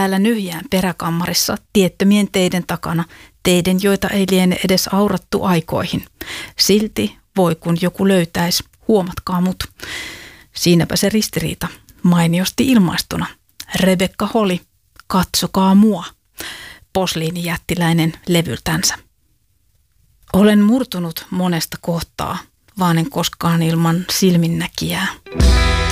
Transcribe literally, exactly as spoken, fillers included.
täällä nyhjään peräkammarissa tiettömien teiden takana, teiden, joita ei liene edes aurattu aikoihin. Silti voi kun joku löytäisi, huomatkaa mut. Siinäpä se ristiriita, mainiosti ilmaistuna. Rebekka Holi, katsokaa mua. Posliinijättiläinen levyltänsä. Olen murtunut monesta kohtaa, vaan en koskaan ilman silminnäkijää.